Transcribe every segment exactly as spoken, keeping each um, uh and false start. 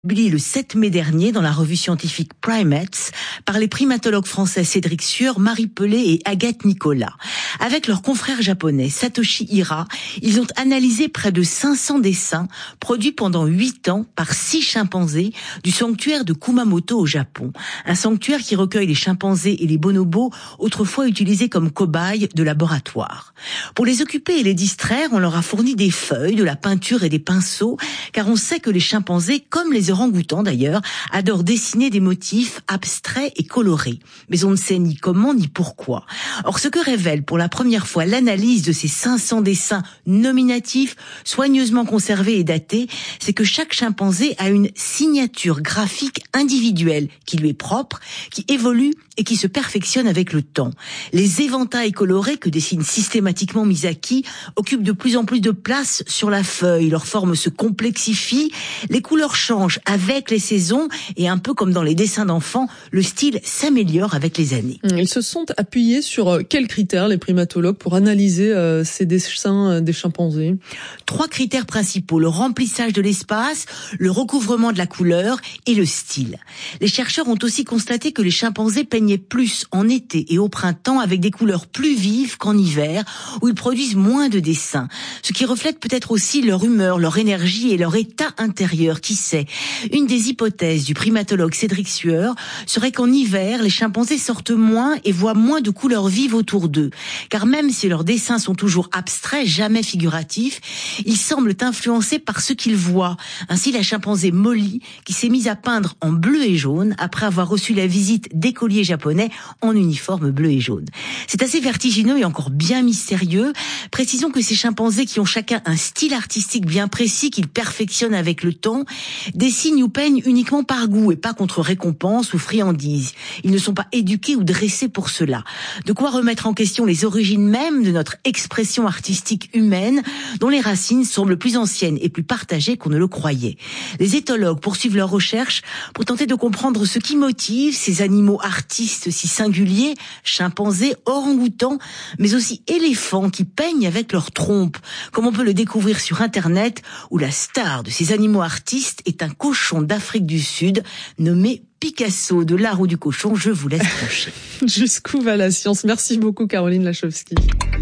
Publié le sept mai dernier dans la revue scientifique Primates par les primatologues français Cédric Sueur, Marie Pellet et Agathe Nicolas. Avec leurs confrères japonais Satoshi Hira, ils ont analysé près de cinq cents dessins produits pendant huit ans par six chimpanzés du sanctuaire de Kumamoto au Japon. Un sanctuaire qui recueille les chimpanzés et les bonobos, autrefois utilisés comme cobayes de laboratoire. Pour les occuper et les distraire, on leur a fourni des feuilles, de la peinture et des pinceaux, car on sait que les chimpanzés, comme les orang-outans d'ailleurs, adorent dessiner des motifs abstraits et colorés. Mais on ne sait ni comment ni pourquoi. Or, ce que révèle pour la première fois l'analyse de ces cinq cents dessins nominatifs, soigneusement conservés et datés, c'est que chaque chimpanzé a une signature graphique individuelle qui lui est propre, qui évolue et qui se perfectionne avec le temps. Les éventails colorés que dessine systématiquement Miyazaki occupent de plus en plus de place sur la feuille. Leur forme se complexifie, les couleurs changent avec les saisons et un peu comme dans les dessins d'enfants, le style s'améliore avec les années. Ils se sont appuyés sur quels critères, les primatologues, pour analyser euh, ces dessins euh, des chimpanzés? Trois critères principaux: le remplissage de l'espace, le recouvrement de la couleur et le style. Les chercheurs ont aussi constaté que les chimpanzés peignaient plus en été et au printemps avec des couleurs plus vives qu'en hiver, où ils produisent moins de dessins. Ce qui reflète peut-être aussi leur humeur, leur énergie et leur état intérieur, qui sait. Une des hypothèses du primatologue Cédric Sueur serait qu'en hiver, les chimpanzés sortent moins et voient moins de couleurs vives autour d'eux. Car même si leurs dessins sont toujours abstraits, jamais figuratifs, ils semblent influencés par ce qu'ils voient. Ainsi, la chimpanzé Molly, qui s'est mise à peindre en bleu et jaune après avoir reçu la visite d'écoliers japonais en uniforme bleu et jaune. C'est assez vertigineux et encore bien mystérieux. Précisons que ces chimpanzés, qui ont chacun un style artistique bien précis qu'ils perfectionnent avec le temps, dessinent ou peignent uniquement par goût et pas contre récompense ou friandise. Ils ne sont pas éduqués ou dressés pour cela. De quoi remettre en question les origines mêmes de notre expression artistique humaine, dont les racines semblent plus anciennes et plus partagées qu'on ne le croyait. Les éthologues poursuivent leurs recherches pour tenter de comprendre ce qui motive ces animaux artistes si singuliers, chimpanzés, orang-outans, mais aussi éléphants qui peignent avec leur trompe, comme on peut le découvrir sur Internet, où la star de ces animaux artistes est un cochon d'Afrique du Sud nommé Picasso. De l'art ou du cochon, je vous laisse trancher. Jusqu'où va la science? Merci beaucoup, Caroline Lachowski.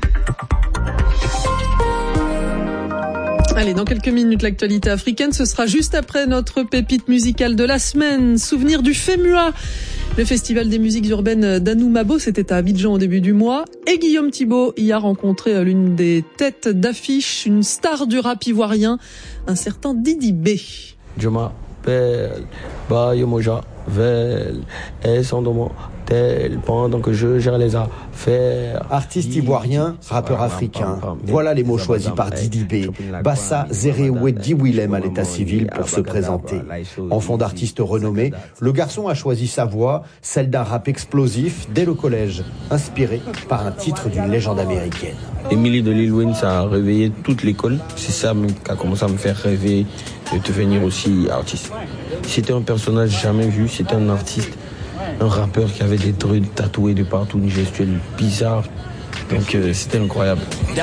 Allez, dans quelques minutes, l'actualité africaine, ce sera juste après notre pépite musicale de la semaine. Souvenir du Fémua, le festival des musiques urbaines d'Anoumabo, c'était à Abidjan au début du mois. Et Guillaume Thibault y a rencontré l'une des têtes d'affiche, une star du rap ivoirien, un certain Didi B. Je m'appelle Bayomoja Vel, et sans demande pendant que je gère les affaires. Artiste ivoirien, rappeur africain. Voilà les mots choisis par Didi B. Bassa Zereoué Diwilem à l'état civil pour se présenter. Enfant d'artiste renommé, le garçon a choisi sa voix, celle d'un rap explosif, dès le collège, inspiré par un titre d'une légende américaine. Emily de Lil Wayne, ça a réveillé toute l'école. C'est ça qui a commencé à me faire rêver de devenir aussi artiste. C'était un personnage jamais vu, c'était un artiste. Un rappeur qui avait des trucs tatoués de partout, une gestuelle bizarre. Donc euh, c'était incroyable.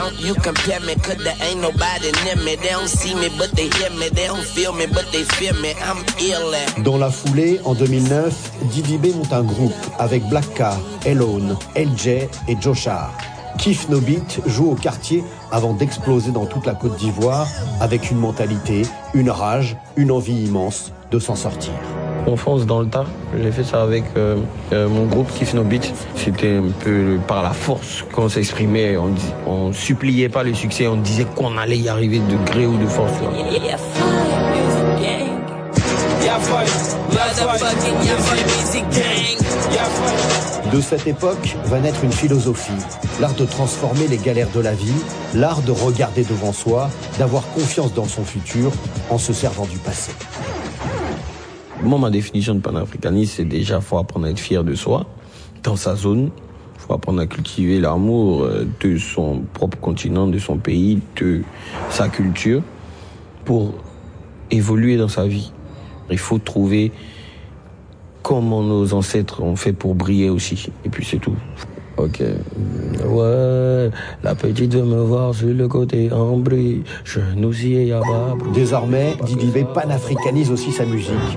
Dans la foulée, en deux mille neuf, Didi B monte un groupe avec Black Car, Elone, L J et Joshar. Kif No Beat joue au quartier avant d'exploser dans toute la Côte d'Ivoire avec une mentalité, une rage, une envie immense de s'en sortir. On fonce dans le tas. J'ai fait ça avec euh, euh, mon groupe Kif No Beat. C'était un peu par la force qu'on s'exprimait. On, on suppliait pas le succès, on disait qu'on allait y arriver de gré ou de force. De cette époque va naître une philosophie, l'art de transformer les galères de la vie, l'art de regarder devant soi, d'avoir confiance dans son futur en se servant du passé. Moi, ma définition de panafricanisme, c'est déjà, faut apprendre à être fier de soi, dans sa zone. Faut apprendre à cultiver l'amour de son propre continent, de son pays, de sa culture, pour évoluer dans sa vie. Il faut trouver comment nos ancêtres ont fait pour briller aussi. Et puis c'est tout. Ok. Ouais, la petite veut me voir sur le côté en bris. Je nous y ai. Désormais, Didi B panafricanise aussi sa musique.